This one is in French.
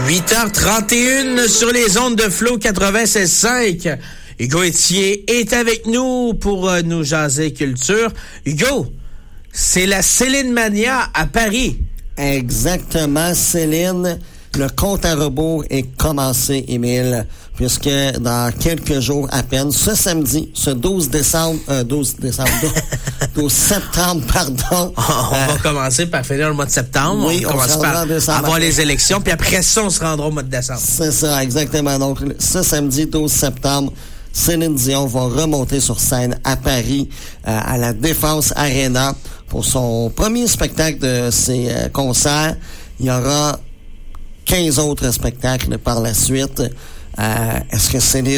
8h31 sur les ondes de Flow 96.5. Hugo Étier est avec nous pour nous jaser culture. Hugo, c'est la Céline Mania à Paris. Exactement, Céline. Le compte à rebours est commencé, Émile, puisque dans quelques jours à peine, ce samedi, ce 12 septembre, pardon. On va commencer par finir le mois de septembre. Oui, on commence par avoir les élections, puis après ça, on se rendra au mois de décembre. C'est ça, exactement. Donc, ce samedi, 12 septembre, Céline Dion va remonter sur scène à Paris, à la Défense Arena, pour son premier spectacle de ses concerts. Il y aura 15 autres spectacles par la suite. Est-ce que Céline